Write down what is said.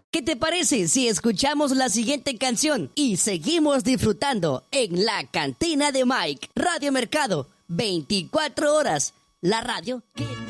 ¿Qué te parece si escuchamos la siguiente canción y seguimos disfrutando en la cantina de Mike? Radio Mercado, 24 horas. La radio que